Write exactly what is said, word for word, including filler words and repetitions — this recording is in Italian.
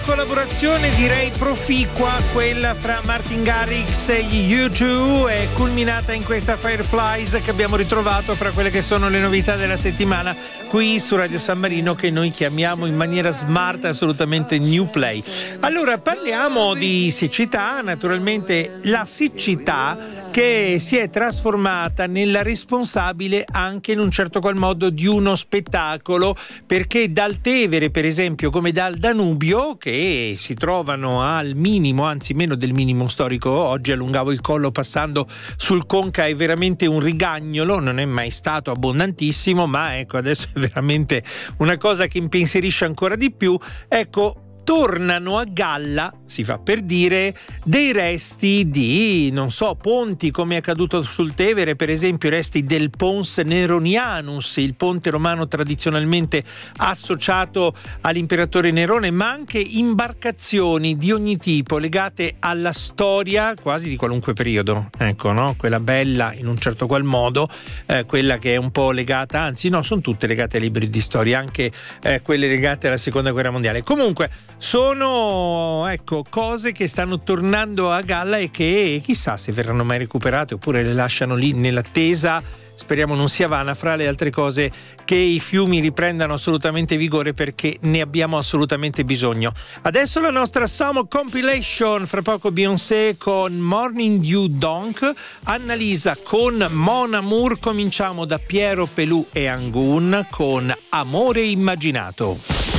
collaborazione direi proficua, quella fra Martin Garrix e gli U due, è culminata in questa Fireflies che abbiamo ritrovato fra quelle che sono le novità della settimana qui su Radio San Marino, che noi chiamiamo in maniera smart assolutamente New Play. Allora parliamo di siccità, naturalmente la siccità che si è trasformata nella responsabile anche in un certo qual modo di uno spettacolo, perché dal Tevere per esempio come dal Danubio, che si trovano al minimo, anzi meno del minimo storico, oggi allungavo il collo passando sul Conca, è veramente un rigagnolo, non è mai stato abbondantissimo, ma ecco adesso è veramente una cosa che impensierisce ancora di più. Ecco, tornano a galla, si fa per dire, dei resti di, non so, ponti, come è accaduto sul Tevere, per esempio i resti del Pons Neronianus, il ponte romano tradizionalmente associato all'imperatore Nerone, ma anche imbarcazioni di ogni tipo legate alla storia quasi di qualunque periodo, ecco, no? Quella bella in un certo qual modo, eh, quella che è un po' legata, anzi no, sono tutte legate ai libri di storia, anche eh, quelle legate alla seconda guerra mondiale. Comunque sono, ecco, cose che stanno tornando a galla e che chissà se verranno mai recuperate oppure le lasciano lì nell'attesa. Speriamo non sia vana, fra le altre cose, che i fiumi riprendano assolutamente vigore, perché ne abbiamo assolutamente bisogno. Adesso la nostra Summer Compilation, fra poco Beyoncé con Morning Dew Donk, Annalisa con Mon Amour. Cominciamo da Piero Pelù e Angun con Amore Immaginato.